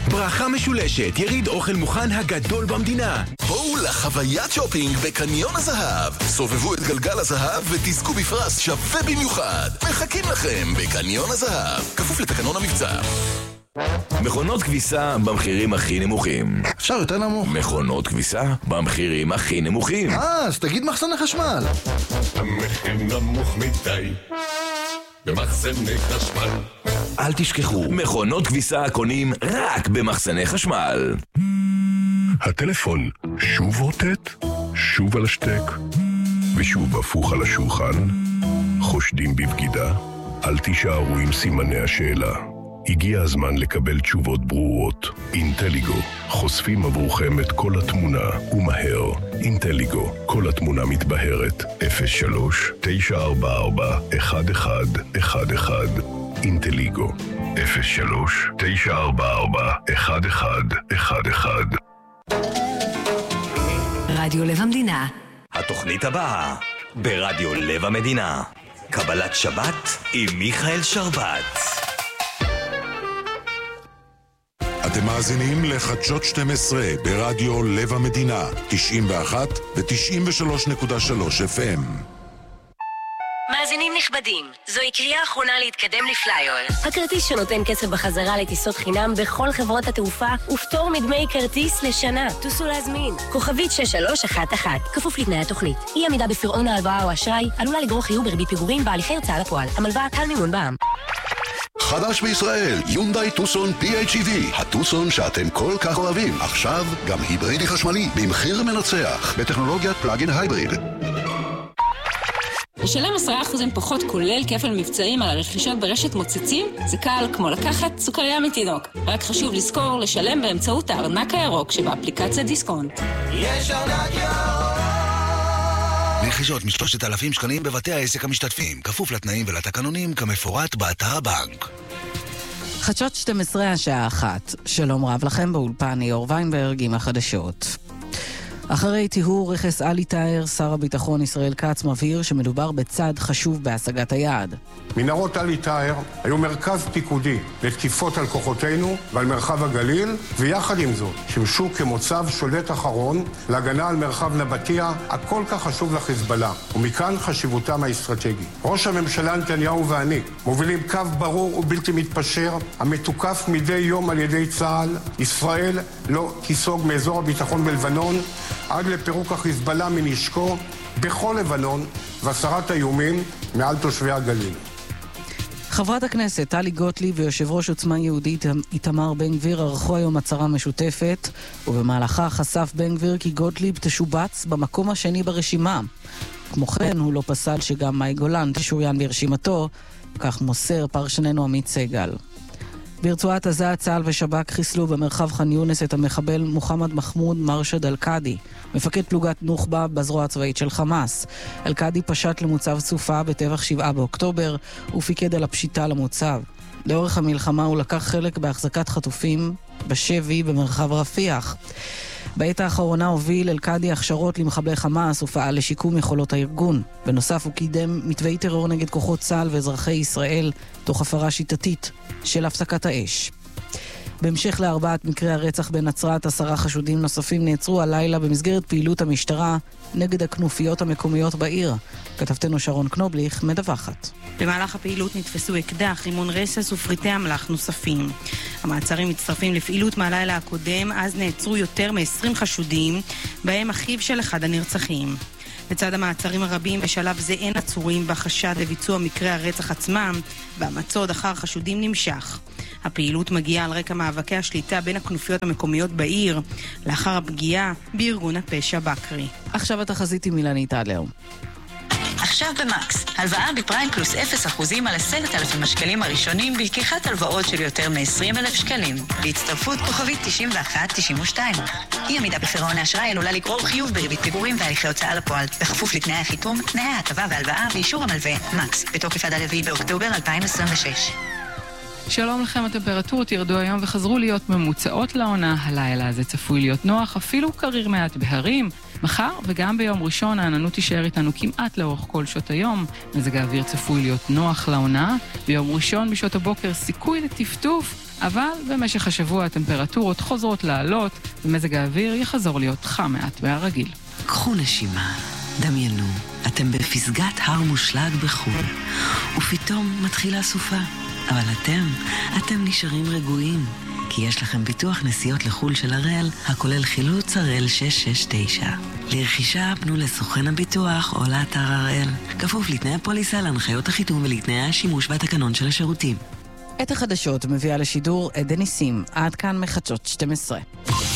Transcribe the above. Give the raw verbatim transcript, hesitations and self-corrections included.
ברכה משולשת, יריד אוכל מוכן הגדול במדינה. בואו לחוויית שופינג בקניון הזהב. סובבו את גלגל הזהב ותזכו בפרס שווה במיוחד. מחכים לכם בקניון הזהב. כפוף לתקנון המבצע. מכונות כביסה במחירים הכי נמוכים. אפשר יותר נמוך? מכונות כביסה במחירים הכי נמוכים. אה, אז תגיד מחסני חשמל. המחיר נמוך מדי במחסני חשמל. אל תשכחו, מכונות כביסה קונים רק במחסני חשמל. הטלפון שוב רוטט, שוב על השטק, ושוב הפוך על השולחן. חושדים בבגידה? אל תישארו עם סימני השאלה. הגיע הזמן לקבל תשובות ברורות. אינטליגו, חושפים עבורכם את כל התמונה, ומהר. אינטליגו, כל התמונה מתבהרת. אפס שלוש תשע ארבע ארבע אחת אחד אחת אחד. אינטליגו, אפס שלוש תשע ארבע ארבע אחת אחד אחת אחד. רדיו לב המדינה. התוכנית הבאה ברדיו לב המדינה. קבלת שבת עם מיכאל שרבט. אתם מאזינים לחדשות שתים עשרה ברדיו לב המדינה, תשעים ואחת ו-תשעים ושלוש נקודה שלוש אף אם. מאזינים נכבדים, זוהי קריאה אחרונה להתקדם לפלייאול. הכרטיס שנותן כסף בחזרה לטיסות חינם בכל חברות התעופה ופטור מדמי כרטיס לשנה. תוסו להזמין. כוכבית שש שלוש אחת אחת, כפוף לתנאי התוכנית. אי עמידה בפירעון ההלוואה או אשראי עלולה לגרור חיוב בריבית פיגורים בהליכי הוצאה לפועל. המלווה קל מימון בע"מ. חדש בישראל, יונדאי טוסון פי אייץ' אי וי, הטוסון שאתם כל כך אוהבים. עכשיו גם היברידי חשמלי, במחיר מנצח, בטכנולוגיית פלאגין הייבריד. לשלם עשרה אחוזים פחות כולל כפל מבצעים על הרכישות ברשת מוצצים זה קל כמו לקחת סוכריה מתינוק. רק חשוב לזכור לשלם באמצעות הארנק הירוק שבאפליקציה דיסקונט. יש ארנק ירוק. רכישות משלושת אלפים שקלים בבתי העסק המשתתפים, כפוף לתנאים ולתקנונים כמפורט באתר הבנק. חדשות שתים עשרה השעה אחת. שלום רב לכם באולפן, יאור ויינברג עם החדשות. אחרי טיהור רכס אלי טאהר, שר הביטחון ישראל כץ מבהיר שמדובר בצעד חשוב בהשגת היעד. מנהרות אלי טאהר היו מרכז פיקודי לתקיפות על כוחותינו ועל מרחב הגליל, ויחד עם זאת שימשו כמוצב שולט אחרון להגנה על מרחב נבטיה הכל כך חשוב לחיזבאללה, ומכאן חשיבותם האסטרטגית. ראש הממשלה נתניהו ואני מובילים קו ברור ובלתי מתפשר המתוקף מדי יום על ידי צה"ל. ישראל לא תיסוג מאזור הביטחון בלבנון עד לפירוק החיזבאללה מנשקו בכל לבנון והסרת האיומים מעל תושבי הגליל. חברת הכנסת טלי גוטליב ויושב ראש עוצמה יהודית איתמר בן גביר ערכו היום הצהרה משותפת, ובמהלכה חשף בן גביר כי גוטליב תשובץ במקום השני ברשימה. כמו כן הוא לא פסל שגם מאי גולן תשוריין ברשימתו, כך מוסר פרשננו עמית סגל. ברצועת עזה צה"ל ושב"כ חיסלו במרחב ח'אן יונס את המחבל מוחמד מחמוד מרשד אל-קאדי, מפקד פלוגת נוח'בה בזרוע הצבאית של חמאס. אל-קאדי פשט למוצב סופה בטבח שבעה באוקטובר ופיקד על הפשיטה למוצב. לאורך המלחמה הוא לקח חלק בהחזקת חטופים בשבי במרחב רפיח. בעת האחרונה הוביל אל-קאדי הכשרות למחבלי חמאס ופעל לשיקום יכולות הארגון. בנוסף הוא קידם מתווי טרור נגד כוחות צה"ל ואזרחי ישראל תוך הפרה שיטתית של הפסקת האש. בהמשך לארבעת מקרי הרצח בנצרת, עשרה חשודים נוספים נעצרו הלילה במסגרת פעילות המשטרה נגד הכנופיות המקומיות בעיר. כתבתנו שרון קנובליך מדווחת. במהלך הפעילות נתפסו אקדח, רימון רסס ופריטי אמל"ח נוספים. המעצרים מצטרפים לפעילות מהלילה הקודם, אז נעצרו יותר מ-עשרים חשודים, בהם אחיו של אחד הנרצחים. לצד המעצרים הרבים בשלב זה אין עצורים בחשד לביצוע מקרי הרצח עצמם, והמצוד אחר חשודים נמשך. הפעילות מגיעה על רקע מאבקי השליטה בין הכנופיות המקומיות בעיר, לאחר הפגיעה בארגון הפשע בקרי. עכשיו התחזית עם אילנית אדלר. עכשיו במקס, הלוואה בפריים פלוס אפס אחוזים על עשרת אלפים השקלים הראשונים בלקיחת הלוואות של יותר מ-עשרים אלף שקלים. בהצטרפות כוכבית תשעים ואחת תשעים ושתיים. אי עמידה בפירעון האשראי עלולה לגרור חיוב בריבית פיגורים והליכי הוצאה לפועל, בכפוף לתנאי החיתום, תנאי ההטבה והלוואה ואישור המלווה. מקס, בתוקף עד הרביעי באוקטובר אלפיים עשרים ושש. שלום לכם, הטמפרטורות ירדו היום וחזרו להיות ממוצעות לעונה. הלילה הזה צפוי להיות נוח, אפילו קריר מעט בהרים. מחר וגם ביום ראשון העננות תישאר איתנו כמעט לאורך כל שעות היום. מזג האוויר צפוי להיות נוח לעונה. ביום ראשון בשעות הבוקר סיכוי לטפטוף, אבל במשך השבוע הטמפרטורות חוזרות לעלות, ומזג האוויר יחזור להיות חם מעט מהרגיל. קחו נשימה, דמיינו, אתם בפסגת הר מושלג בחול, ופתאום מתחילה סופה. אבל אתם, אתם נשארים רגועים, כי יש לכם ביטוח נסיעות לחול של הראל, הכולל חילוץ הראל שש שש תשע. לרכישה פנו לסוכן הביטוח או לאתר הראל. כפוף לתנאי הפוליסה, להנחיות החיתום ולתנאי השימוש והתקנון של השירותים. את החדשות מביאה לשידור עדן ניסים, עד כאן מחדשות שתים עשרה.